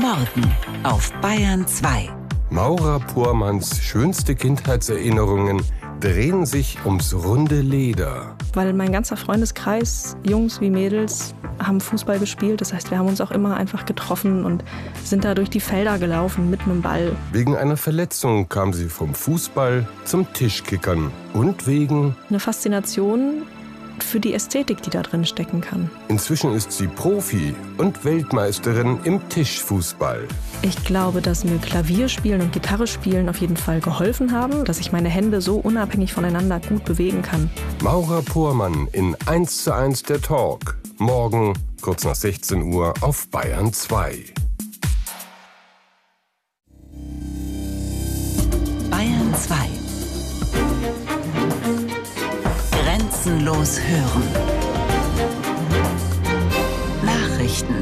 Morgen auf Bayern 2. Maura Pohrmanns schönste Kindheitserinnerungen drehen sich ums runde Leder. Weil mein ganzer Freundeskreis, Jungs wie Mädels, haben Fußball gespielt. Das heißt, wir haben uns auch immer einfach getroffen und sind da durch die Felder gelaufen mit einem Ball. Wegen einer Verletzung kam sie vom Fußball zum Tischkickern. Und wegen eine Faszination für die Ästhetik, die da drin stecken kann. Inzwischen ist sie Profi und Weltmeisterin im Tischfußball. Ich glaube, dass mir Klavierspielen und Gitarre spielen auf jeden Fall geholfen haben, dass ich meine Hände so unabhängig voneinander gut bewegen kann. Maura Pohrmann in 1:1 der Talk. Morgen kurz nach 16 Uhr auf Bayern 2. Bayern 2. Grenzenlos hören. Nachrichten.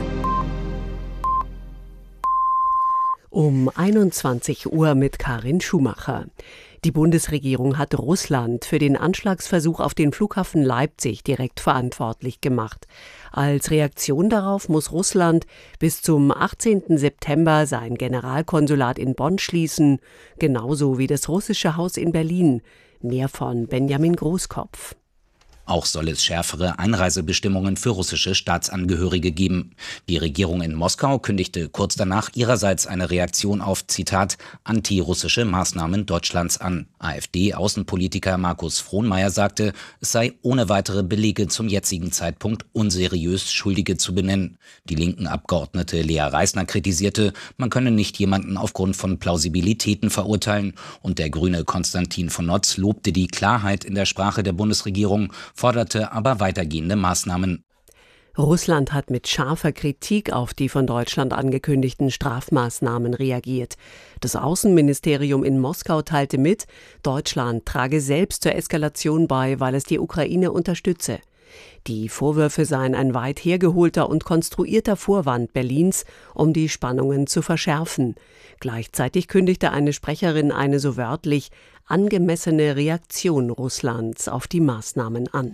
Um 21 Uhr mit Karin Schumacher. Die Bundesregierung hat Russland für den Anschlagsversuch auf den Flughafen Leipzig direkt verantwortlich gemacht. Als Reaktion darauf muss Russland bis zum 18. September sein Generalkonsulat in Bonn schließen, genauso wie das russische Haus in Berlin. Mehr von Benjamin Großkopf. Auch soll es schärfere Einreisebestimmungen für russische Staatsangehörige geben. Die Regierung in Moskau kündigte kurz danach ihrerseits eine Reaktion auf, Zitat, antirussische Maßnahmen Deutschlands an. AfD-Außenpolitiker Markus Frohnmayer sagte, es sei ohne weitere Belege zum jetzigen Zeitpunkt unseriös, Schuldige zu benennen. Die linken Abgeordnete Lea Reisner kritisierte, man könne nicht jemanden aufgrund von Plausibilitäten verurteilen. Und der Grüne Konstantin von Notz lobte die Klarheit in der Sprache der Bundesregierung, forderte aber weitergehende Maßnahmen. Russland hat mit scharfer Kritik auf die von Deutschland angekündigten Strafmaßnahmen reagiert. Das Außenministerium in Moskau teilte mit, Deutschland trage selbst zur Eskalation bei, weil es die Ukraine unterstütze. Die Vorwürfe seien ein weit hergeholter und konstruierter Vorwand Berlins, um die Spannungen zu verschärfen. Gleichzeitig kündigte eine Sprecherin eine so wörtlich angemessene Reaktion Russlands auf die Maßnahmen an.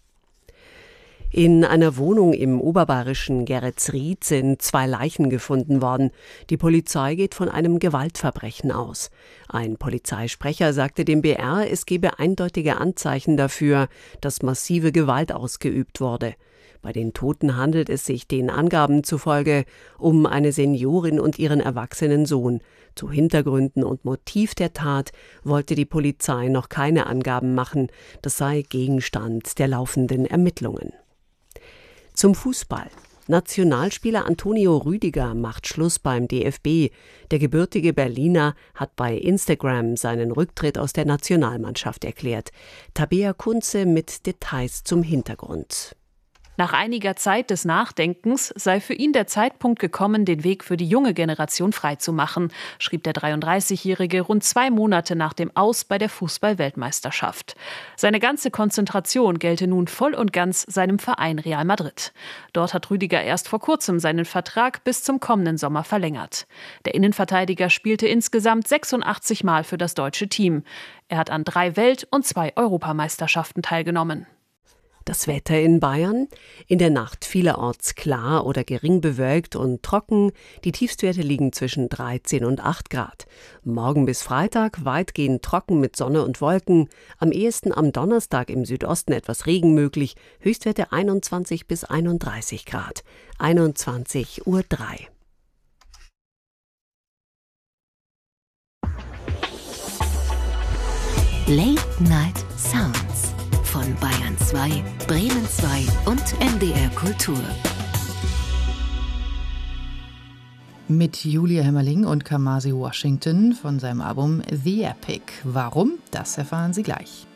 In einer Wohnung im oberbayerischen Geretsried sind 2 Leichen gefunden worden. Die Polizei geht von einem Gewaltverbrechen aus. Ein Polizeisprecher sagte dem BR, es gebe eindeutige Anzeichen dafür, dass massive Gewalt ausgeübt wurde. Bei den Toten handelt es sich den Angaben zufolge um eine Seniorin und ihren erwachsenen Sohn. Zu Hintergründen und Motiv der Tat wollte die Polizei noch keine Angaben machen. Das sei Gegenstand der laufenden Ermittlungen. Zum Fußball. Nationalspieler Antonio Rüdiger macht Schluss beim DFB. Der gebürtige Berliner hat bei Instagram seinen Rücktritt aus der Nationalmannschaft erklärt. Tabea Kunze mit Details zum Hintergrund. Nach einiger Zeit des Nachdenkens sei für ihn der Zeitpunkt gekommen, den Weg für die junge Generation freizumachen, schrieb der 33-Jährige rund 2 Monate nach dem Aus bei der Fußball-Weltmeisterschaft. Seine ganze Konzentration gelte nun voll und ganz seinem Verein Real Madrid. Dort hat Rüdiger erst vor kurzem seinen Vertrag bis zum kommenden Sommer verlängert. Der Innenverteidiger spielte insgesamt 86 Mal für das deutsche Team. Er hat an 3 Welt- und 2 Europameisterschaften teilgenommen. Das Wetter in Bayern. In der Nacht vielerorts klar oder gering bewölkt und trocken. Die Tiefstwerte liegen zwischen 13 und 8 Grad. Morgen bis Freitag weitgehend trocken mit Sonne und Wolken. Am ehesten am Donnerstag im Südosten etwas Regen möglich. Höchstwerte 21 bis 31 Grad. 21:03 Uhr. Late Night Sounds von Bayern 2, Bremen 2 und NDR Kultur. Mit Julia Hemmerling und Kamasi Washington von seinem Album The Epic. Warum? Das erfahren Sie gleich.